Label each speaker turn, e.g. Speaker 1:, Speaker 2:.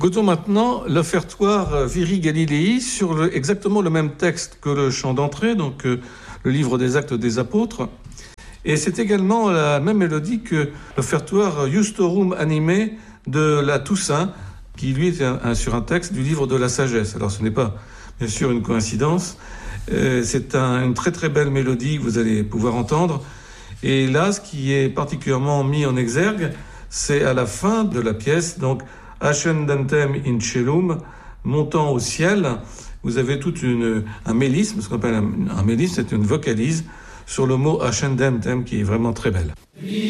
Speaker 1: Écoutons maintenant l'offertoire Viri Galilei sur exactement le même texte que le chant d'entrée, donc le livre des Actes des Apôtres. Et c'est également la même mélodie que l'offertoire Justorum Animae de la Toussaint, qui lui est sur un texte du livre de la Sagesse. Alors ce n'est pas bien sûr une coïncidence, c'est une très très belle mélodie que vous allez pouvoir entendre. Et là, ce qui est particulièrement mis en exergue, c'est à la fin de la pièce, donc Ascendentem in Celum, montant au ciel. Vous avez tout un mélisme, ce qu'on appelle un mélisme, c'est une vocalise sur le mot Ascendentem qui est vraiment très belle.